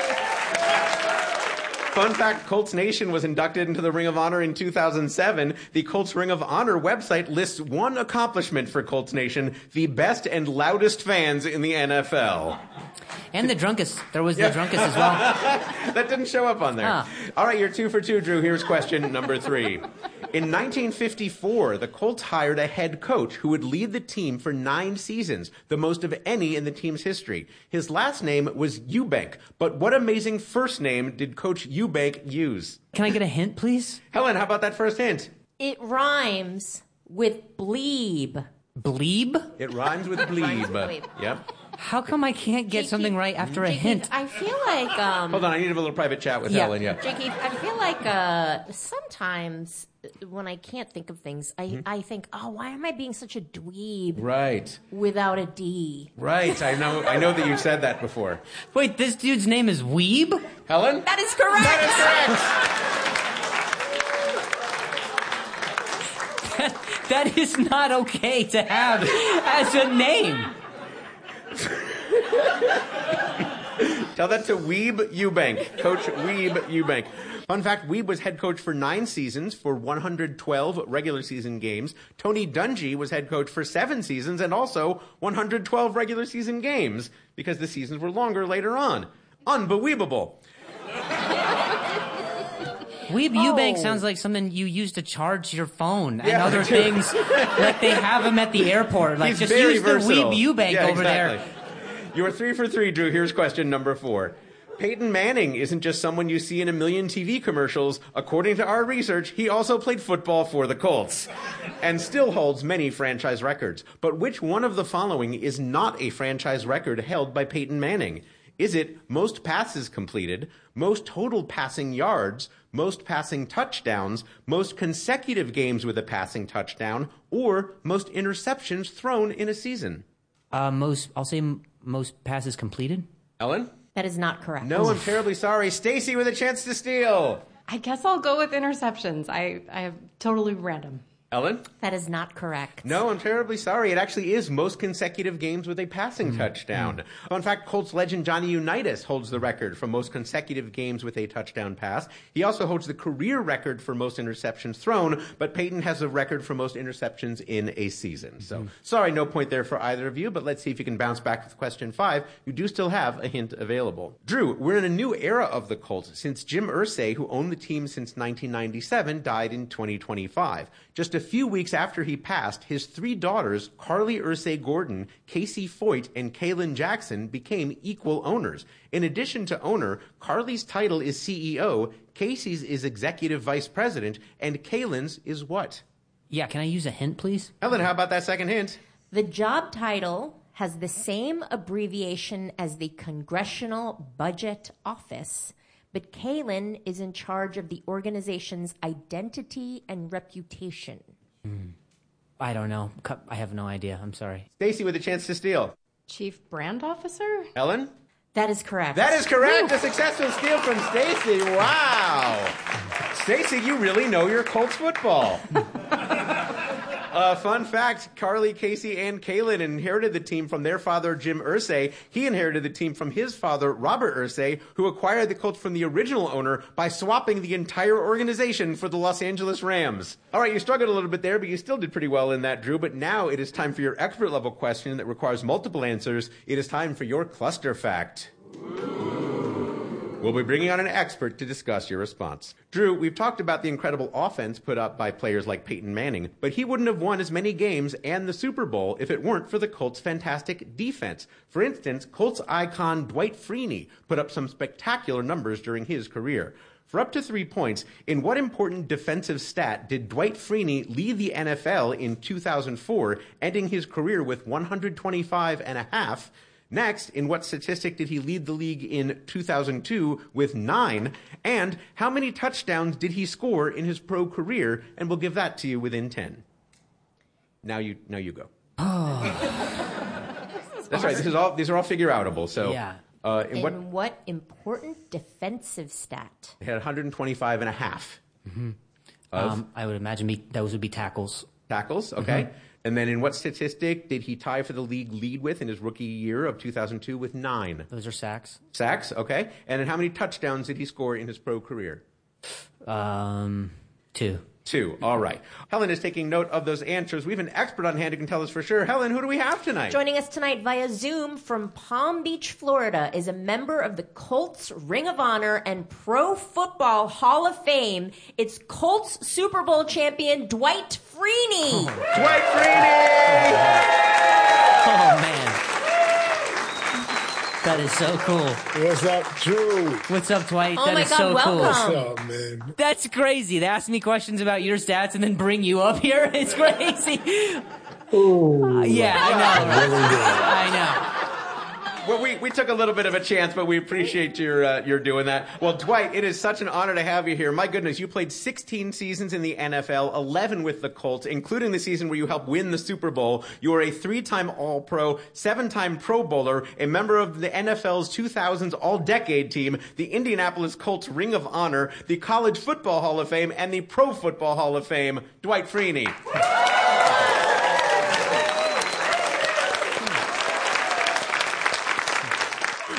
Fun fact, Colts Nation was inducted into the Ring of Honor in two thousand seven. The Colts Ring of Honor website lists one accomplishment for Colts Nation, the best and loudest fans in the N F L. And the drunkest. There was the yeah. drunkest as well. That didn't show up on there. Ah. All right, you're two for two, Drew. Here's question number three. In nineteen fifty-four, the Colts hired a head coach who would lead the team for nine seasons, the most of any in the team's history. His last name was Eubank, but what amazing first name did Coach Eubank use? Can I get a hint, please? Helen, how about that first hint? It rhymes with bleeb. Bleeb? It rhymes with bleeb. Rhymes with bleeb. Yep. How come I can't get Jakey, something right after a Jakey, hint? I feel like... Um, Hold on, I need to have a little private chat with yeah. Helen. Yeah. Jakey, I feel like uh, sometimes when I can't think of things, I, mm-hmm. I think, oh, why am I being such a dweeb? Right. Without a D. Right. I know I know that you've said that before. Wait, this dude's name is Weeb? Helen? That is correct. That is correct. that, that is not okay to have as a name. Tell that to Weeb Eubank. Coach Weeb Eubank. Fun fact, Weeb was head coach for nine seasons for one hundred twelve regular season games. Tony Dungy was head coach for seven seasons and also one hundred twelve regular season games because the seasons were longer later on. Unbelievable. Weeb Eubank Oh. sounds like something you use to charge your phone and Yeah, other dude. things. Like they have them at the airport. Like He's just very use versatile. the Weeb Eubank Yeah, over exactly. there. You are three for three, Drew. Here's question number four. Peyton Manning isn't just someone you see in a million T V commercials. According to our research, he also played football for the Colts and still holds many franchise records. But which one of the following is not a franchise record held by Peyton Manning? Is it most passes completed, most total passing yards, most passing touchdowns, most consecutive games with a passing touchdown, or most interceptions thrown in a season? Uh, most, I'll say m- most passes completed. Ellen? That is not correct. No, I'm terribly sorry. Stacy with a chance to steal. I guess I'll go with interceptions. I, I have totally random. Ellen? That is not correct. No, I'm terribly sorry. It actually is most consecutive games with a passing touchdown. In fact, Colts legend Johnny Unitas holds the record for most consecutive games with a touchdown pass. He also holds the career record for most interceptions thrown, but Peyton has a record for most interceptions in a season. So, sorry, no point there for either of you, but let's see if you can bounce back with question five. You do still have a hint available. Drew, we're in a new era of the Colts since Jim Irsay, who owned the team since nineteen ninety-seven, died in twenty twenty-five. Just a few weeks after he passed, his three daughters, Carly Irsay Gordon, Casey Foyt, and Kaylin Jackson, became equal owners. In addition to owner, Carly's title is C E O, Casey's is executive vice president, and Kaylin's is what? Yeah, can I use a hint, please? Ellen, how about that second hint? The job title has the same abbreviation as the Congressional Budget Office, but Kaylin is in charge of the organization's identity and reputation. Mm. I don't know. Cu- I have no idea. I'm sorry. Stacy with a chance to steal. Chief Brand Officer? Ellen? That is correct. That is correct. A successful steal from Stacy. Wow. Stacy, you really know your Colts football. Uh, fun fact, Carly, Casey, and Kaylin inherited the team from their father, Jim Irsay. He inherited the team from his father, Robert Irsay, who acquired the Colts from the original owner by swapping the entire organization for the Los Angeles Rams. All right, you struggled a little bit there, but you still did pretty well in that, Drew. But now it is time for your expert level question that requires multiple answers. It is time for your cluster fact. We'll be bringing on an expert to discuss your response. Drew, we've talked about the incredible offense put up by players like Peyton Manning, but he wouldn't have won as many games and the Super Bowl if it weren't for the Colts' fantastic defense. For instance, Colts icon Dwight Freeney put up some spectacular numbers during his career. For up to three points, in what important defensive stat did Dwight Freeney lead the N F L in two thousand four, ending his career with one hundred twenty-five and a half? Next, in what statistic did he lead the league in two thousand two with nine? And how many touchdowns did he score in his pro career? And we'll give that to you within ten. Now you, now you go. That's right. This is all. These are all figure outable. So, Yeah. uh, in In what what important defensive stat? they had one hundred twenty-five and a half of Um, I would imagine be, those would be tackles. tackles. Okay. And then in what statistic did he tie for the league lead with in his rookie year of two thousand two with nine? Those are sacks. Sacks, okay. And then how many touchdowns did he score in his pro career? Um, two. Two. All right. Helen is taking note of those answers. We have an expert on hand who can tell us for sure. Helen, who do we have tonight? Joining us tonight via Zoom from Palm Beach, Florida, is a member of the Colts Ring of Honor and Pro Football Hall of Fame. It's Colts Super Bowl champion Dwight Freeney. Dwight Freeney! Oh, man. That is so cool. What's up, Drew? What's up, Dwight? Oh That my is God, so welcome. cool. What's up, man? That's crazy. They ask me questions about your stats and then bring you up here. It's crazy. Ooh. Uh, yeah, I know. Really good. I know. Well, we, we took a little bit of a chance, but we appreciate your uh, your doing that. Well, Dwight, it is such an honor to have you here. My goodness, you played sixteen seasons in the N F L, eleven with the Colts, including the season where you helped win the Super Bowl. You are a three-time All-Pro, seven-time Pro Bowler, a member of the N F L's two thousands All-Decade Team, the Indianapolis Colts Ring of Honor, the College Football Hall of Fame, and the Pro Football Hall of Fame. Dwight Freeney.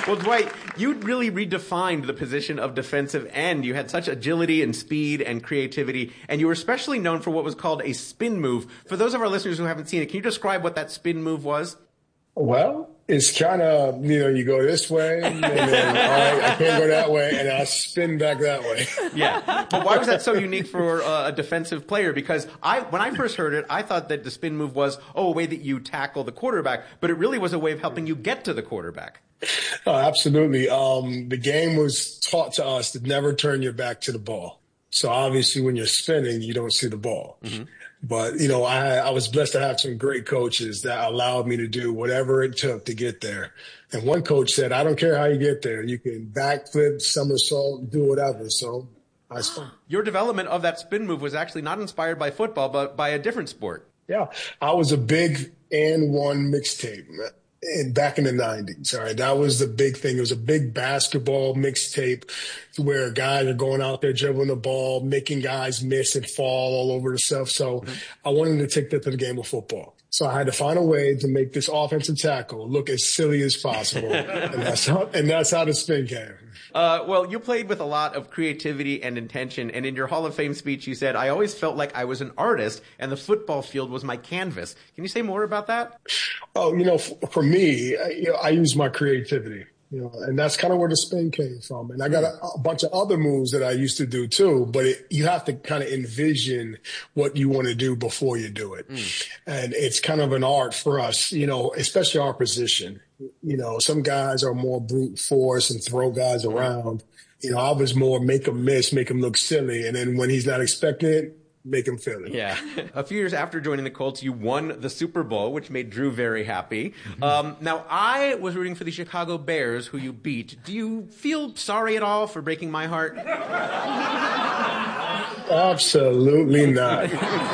Well, Dwight, you really redefined the position of defensive end. You had such agility and speed and creativity, and you were especially known for what was called a spin move. For those of our listeners who haven't seen it, can you describe what that spin move was? Well, it's kind of, you know, you go this way, and then, all right, I can't go that way, and I spin back that way. Yeah. But why was that so unique for uh, a defensive player? Because I, when I first heard it, I thought that the spin move was, oh, a way that you tackle the quarterback, but it really was a way of helping you get to the quarterback. Oh, absolutely. Um, the game was taught to us to never turn your back to the ball. So obviously when you're spinning, you don't see the ball. Mm-hmm. But, you know, I, I was blessed to have some great coaches that allowed me to do whatever it took to get there. And one coach said, I don't care how you get there. You can backflip, somersault, do whatever. So I spun. Your development of that spin move was actually not inspired by football, but by a different sport. Yeah. I was a big and one mixtape. And back in the nineties, all right, that was the big thing. It was a big basketball mixtape where guys are going out there dribbling the ball, making guys miss and fall all over the stuff. So mm-hmm. I wanted to take that to the game of football. So I had to find a way to make this offensive tackle look as silly as possible. and, that's how, and that's how the spin came. Uh, well, you played with a lot of creativity and intention, and in your Hall of Fame speech, you said, I always felt like I was an artist, and the football field was my canvas. Can you say more about that? Oh, you know, for, for me, I, you know, I use my creativity, you know, and that's kind of where the spin came from. And I got a, a bunch of other moves that I used to do too, but it, you have to kind of envision what you want to do before you do it. Mm. And it's kind of an art for us, you know, especially our position. You know, some guys are more brute force and throw guys around. You know, I was more make him miss, make him look silly. And then when he's not expecting it, make him feel it. Yeah. A few years after joining the Colts, you won the Super Bowl, which made Drew very happy. Mm-hmm. Um, now, I was rooting for the Chicago Bears, who you beat. Do you feel sorry at all for breaking my heart? Absolutely not.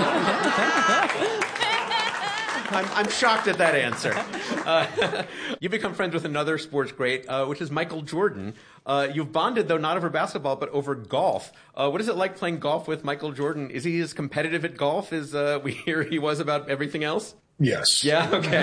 I'm, I'm shocked at that answer. Uh, you've become friends with another sports great, uh, which is Michael Jordan. Uh, you've bonded, though, not over basketball, but over golf. Uh, what is it like playing golf with Michael Jordan? Is he as competitive at golf as uh, we hear he was about everything else? Yes. Yeah? Okay.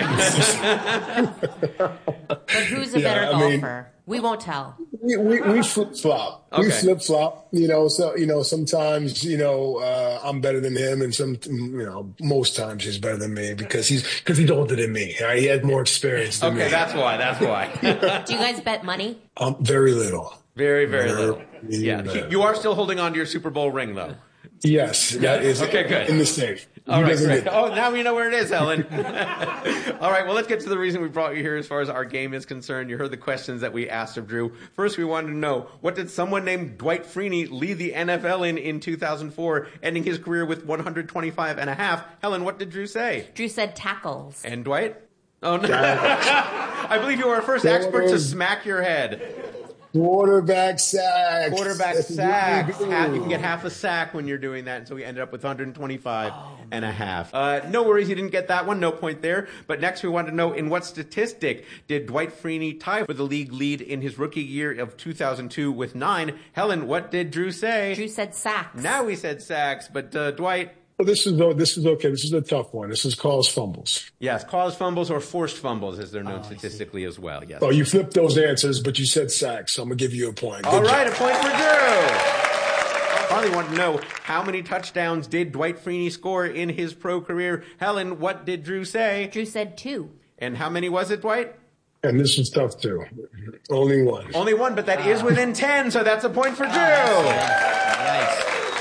But who's a Yeah, better I golfer? mean- We won't tell. We, we, we flip-flop. We Okay. flip-flop. You know, so, you know, sometimes, you know, uh, I'm better than him, and some, you know, most times he's better than me because he's, because he's older than me. Right? He has more experience than Okay, me. that's why. That's why. Do you guys bet money? Um, very little. Very, very Very little. Yeah. little. You are still holding on to your Super Bowl ring, though. Yes, that is Okay, good. in the safe. All He right, doesn't great. get- Oh, now we know where it is, Helen. All right, well, let's get to the reason we brought you here as far as our game is concerned. You heard the questions that we asked of Drew. First, we wanted to know, what did someone named Dwight Freeney lead the N F L in in two thousand four, ending his career with one hundred twenty-five and a half? Helen, what did Drew say? Drew said tackles. And Dwight? Oh, no. I believe you are our first expert to smack your head. Quarterback sack. Quarterback sack. Half, you can get half a sack when you're doing that, and so we ended up with one hundred twenty-five and a half. Uh, no worries, you didn't get that one. No point there. But next we wanted to know, in what statistic did Dwight Freeney tie for the league lead in his rookie year of two thousand two with nine? Helen, what did Drew say? Drew said sacks. Now we said sacks, but uh, Dwight? Well, this is this is okay. This is a tough one. This is caused fumbles. Yes, caused fumbles or forced fumbles, as they're known oh, statistically as well. Yes. Oh, you flipped those answers, but you said sacks, so I'm gonna give you a point. Good All right, job. a point for Drew. Finally, want to know, how many touchdowns did Dwight Freeney score in his pro career? Helen, what did Drew say? Drew said two. And how many was it, Dwight? And this was tough too. Only one. Only one, but that uh, is within ten, so that's a point for Drew. Nice.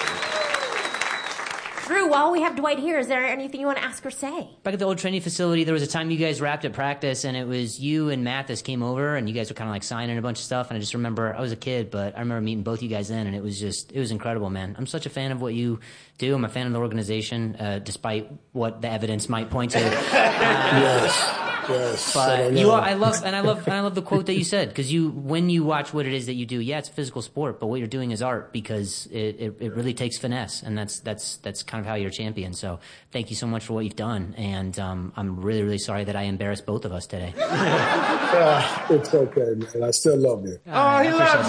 Drew, while we have Dwight here, is there anything you want to ask or say? Back at the old training facility, there was a time you guys wrapped at practice, and it was you and Mathis came over, and you guys were kind of like signing a bunch of stuff. And I just remember, I was a kid, but I remember meeting both you guys then, and it was just, it was incredible, man. I'm such a fan of what you do. I'm a fan of the organization, uh, despite what the evidence might point to. Uh, yes. Yes, but you are, I love, and I love, and I love the quote that you said, because you, when you watch what it is that you do, yeah, it's a physical sport, but what you're doing is art, because it, it, it really takes finesse, and that's, that's, that's kind of how you're a champion. So thank you so much for what you've done, and um, I'm really, really sorry that I embarrassed both of us today. uh, it's okay, man. I still love you. Oh, he loves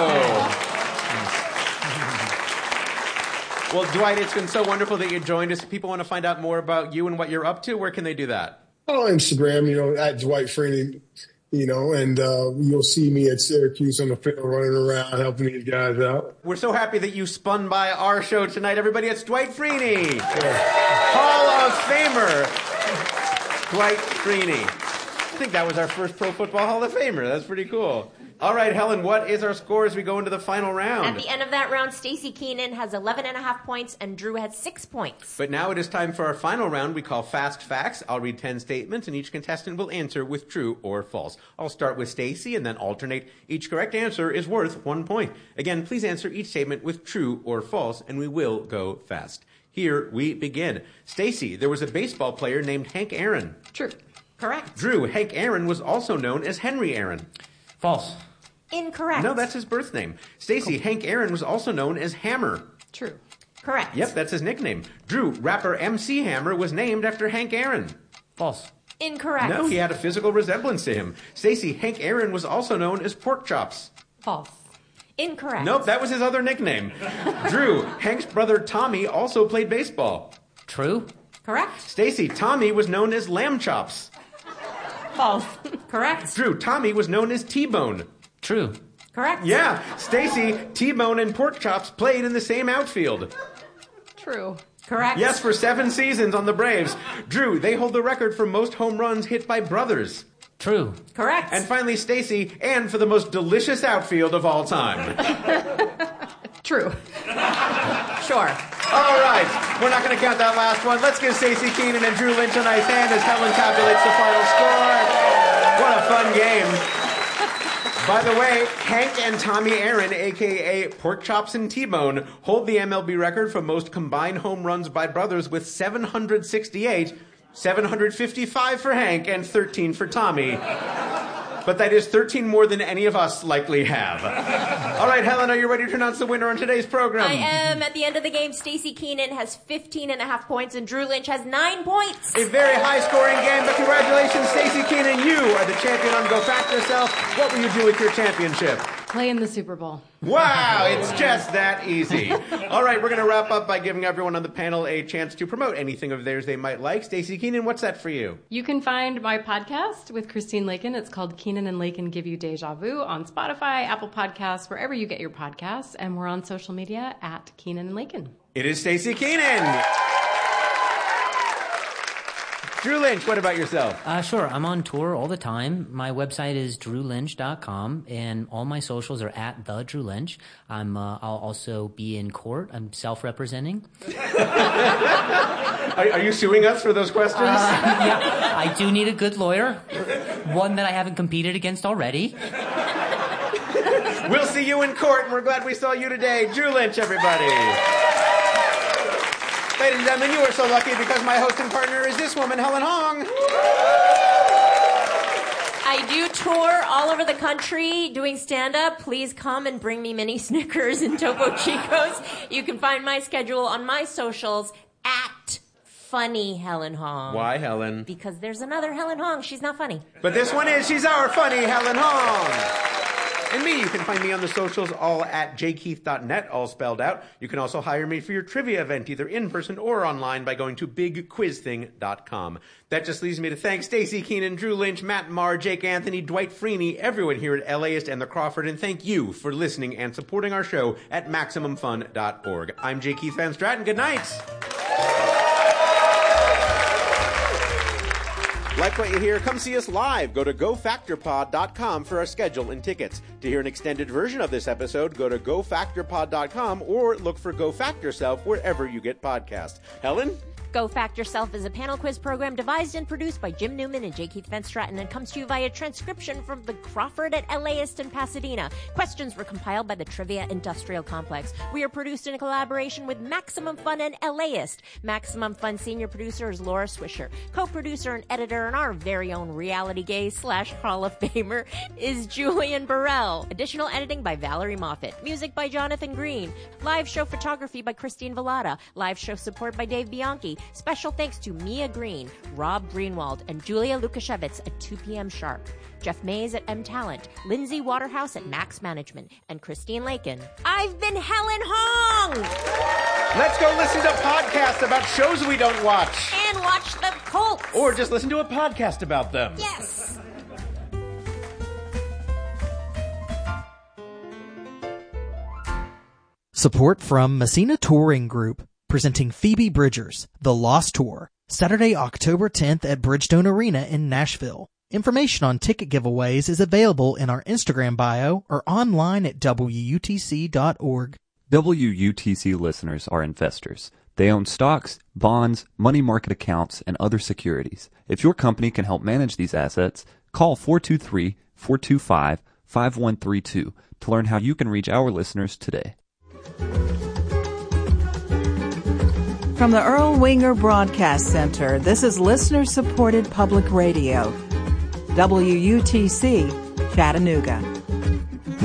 you. Well, Dwight, it's been so wonderful that you joined us. If people want to find out more about you and what you're up to, where can they do that? Oh, Instagram, you know, at Dwight Freeney. you know, and uh, you'll see me at Syracuse on the field running around helping these guys out. We're so happy that you spun by our show tonight, everybody. It's Dwight Freeney, Hall of Famer. Dwight Freeney. I think that was our first Pro Football Hall of Famer. That's pretty cool. All right, Helen, what is our score as we go into the final round? At the end of that round, Stacey Keenan has eleven and a half points and Drew has six points. But now it is time for our final round we call Fast Facts. I'll read ten statements and each contestant will answer with true or false. I'll start with Stacey and then alternate. Each correct answer is worth one point. Again, please answer each statement with true or false and we will go fast. Here we begin. Stacey, there was a baseball player named Hank Aaron. True. Correct. Drew, Hank Aaron was also known as Henry Aaron. False. Incorrect. No, that's his birth name. Stacey, cool. Hank Aaron was also known as Hammer. True. Correct. Yep, that's his nickname. Drew, rapper M C Hammer was named after Hank Aaron. False. Incorrect. No, he had a physical resemblance to him. Stacey, Hank Aaron was also known as Pork Chops. False. Incorrect. Nope, that was his other nickname. Drew, Hank's brother Tommy also played baseball. True. Correct. Stacey, Tommy was known as Lamb Chops. False. Correct. Drew, Tommy was known as T-Bone. True. Correct. Yeah, Stacey, T-Bone and Pork Chops played in the same outfield. True. Correct. Yes, for seven seasons on the Braves. Drew, they hold the record for most home runs hit by brothers. True. Correct. And finally, Stacey, and for the most delicious outfield of all time. True. Sure. All right, we're not going to count that last one. Let's give Stacey Keenan and Drew Lynch a nice hand as Helen tabulates the final score. What a fun game. By the way, Hank and Tommy Aaron, a k a. Pork Chops and T-Bone, hold the M L B record for most combined home runs by brothers with seven hundred sixty-eight, seven hundred fifty-five for Hank, and thirteen for Tommy. But that is thirteen more than any of us likely have. All right, Helen, are you ready to announce the winner on today's program? I am. At the end of the game, Stacey Keenan has fifteen and a half points and Drew Lynch has nine points. A very high-scoring game, but congratulations, Stacey Keenan. You are the champion on Go Fact Yourself. What will you do with your championship? Play in the Super Bowl. Wow, it's just that easy. All right, we're going to wrap up by giving everyone on the panel a chance to promote anything of theirs they might like. Stacey Keenan, what's that for you? You can find my podcast with Christine Lakin. It's called Keenan and Lakin Give You Deja Vu on Spotify, Apple Podcasts, wherever you get your podcasts. And we're on social media at Keenan and Lakin. It is Stacey Keenan. Drew Lynch, what about yourself? Uh, sure. I'm on tour all the time. My website is drew lynch dot com, and all my socials are at the Drew Lynch. I'm, uh, I'll also be in court. I'm self-representing. are, are you suing us for those questions? Uh, yeah, I do need a good lawyer. One that I haven't competed against already. We'll see you in court, and we're glad we saw you today. Drew Lynch, everybody. Ladies and gentlemen, you are so lucky because my hosting partner is this woman, Helen Hong. I do tour all over the country doing stand-up. Please come and bring me mini Snickers and Topo Chicos. You can find my schedule on my socials at Funny Helen Hong. Why, Helen? Because there's another Helen Hong. She's not funny. But this one is. She's our funny Helen Hong. And me, you can find me on the socials all at j keith dot net, all spelled out. You can also hire me for your trivia event, either in person or online, by going to big quiz thing dot com. That just leaves me to thank Stacey Keenan, Drew Lynch, Matt Marr, Jake Anthony, Dwight Freeney, everyone here at LAist and the Crawford, and thank you for listening and supporting our show at maximum fun dot org. I'm J. Keith Van Stratton. Good night. Like what you hear? Come see us live. Go to go factor pod dot com for our schedule and tickets. To hear an extended version of this episode, go to go factor pod dot com or look for Go Fact Yourself wherever you get podcasts. Helen? Go Fact Yourself is a panel quiz program devised and produced by Jim Newman and J. Keith Van Stratton and comes to you via transcription from the Crawford at LAist in Pasadena. Questions were compiled by the Trivia Industrial Complex. We are produced in a collaboration with Maximum Fun and LAist. Maximum Fun senior producer is Laura Swisher. Co-producer and editor and our very own reality gay slash Hall of Famer is Julian Burrell. Additional editing by Valerie Moffat. Music by Jonathan Green. Live show photography by Christine Vallada. Live show support by Dave Bianchi. Special thanks to Mia Green, Rob Greenwald, and Julia Lukashevitz at two p.m. sharp. Jeff Mays at M Talent, Lindsay Waterhouse at Max Management, and Christine Lakin. I've been Helen Hong! Let's go listen to podcasts about shows we don't watch. And watch the Colts! Or just listen to a podcast about them. Yes! Support from Messina Touring Group, presenting Phoebe Bridgers, The Lost Tour, Saturday, October tenth at Bridgestone Arena in Nashville. Information on ticket giveaways is available in our Instagram bio or online at W U T C dot org. W U T C listeners are investors. They own stocks, bonds, money market accounts, and other securities. If your company can help manage these assets, call four two three, four two five, five one three two to learn how you can reach our listeners today. From the Earl Winger Broadcast Center, this is listener-supported public radio. W U T C, Chattanooga.